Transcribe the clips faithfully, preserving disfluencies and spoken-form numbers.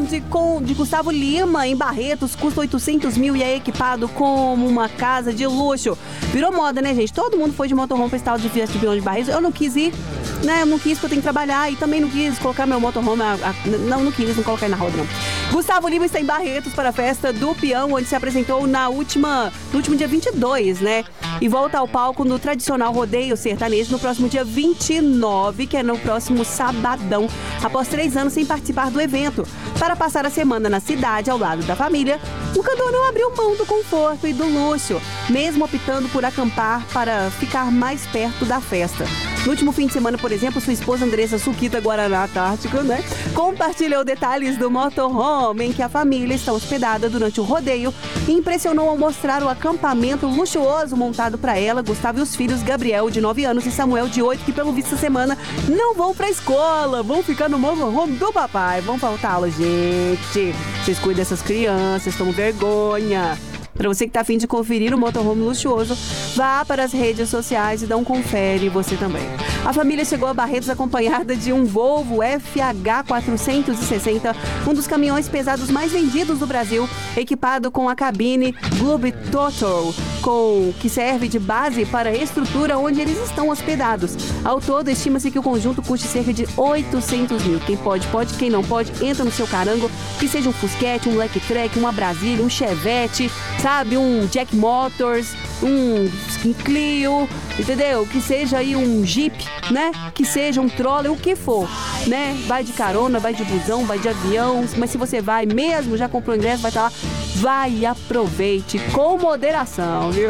de, com, de Gustavo Lima, em Barretos, custa oitocentos mil e é equipado como uma casa de luxo. Virou moda, né, gente? Todo mundo foi de motorhome pra esse tal de Fiat de Pilão de Barretos. Eu não quis ir, né? Eu não quis porque eu tenho que trabalhar e também não quis colocar meu motorhome. A, a, não, não quis, não colocar aí na roda, não. Gustavo Lima está em Barretos para a festa do Peão, onde se apresentou na última, no último dia vinte e dois, né? E volta ao palco no tradicional rodeio sertanejo no próximo dia vinte e nove, que é no próximo sabadão, após três anos sem participar do evento. Para passar a semana na cidade, ao lado da família, o cantor não abriu mão do conforto e do luxo, mesmo optando por acampar para ficar mais perto da festa. No último fim de semana, por exemplo, sua esposa Andressa Suquita Guaraná Antártica, né, compartilhou detalhes do motorhome em que a família está hospedada durante o rodeio e impressionou ao mostrar o acampamento luxuoso montado para ela, Gustavo e os filhos Gabriel, de nove anos, e Samuel, de oito, que pelo visto essa semana não vão pra escola, vão ficar no motorhome do papai, vão faltar aula, gente. Vocês cuidam dessas crianças, tomam vergonha. Para você que tá a fim de conferir o motorhome luxuoso, vá para as redes sociais e dá um confere você também. A família chegou a Barretos acompanhada de um Volvo F H quatrocentos e sessenta, um dos caminhões pesados mais vendidos do Brasil, equipado com a cabine Globetrotter, com, que serve de base para a estrutura onde eles estão hospedados. Ao todo, estima-se que o conjunto custe cerca de oitocentos mil. Quem pode, pode. Quem não pode, entra no seu carango, que seja um Fusquete, um Black Track, uma Brasília, um Chevette, sabe, um Jack Motors, um Clio, entendeu? Que seja aí um Jeep, né? Que seja um Troller, o que for, né? Vai de carona, vai de busão, vai de avião, mas se você vai mesmo, já comprou o ingresso, vai estar lá, vai e aproveite com moderação, viu?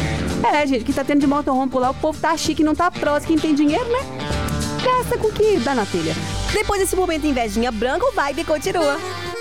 É, gente, que tá tendo de motorhome por lá, o povo tá chique, não tá próximo, quem tem dinheiro, né? Gasta com o que dá na telha. Depois desse momento invejinha branca, o vibe continua.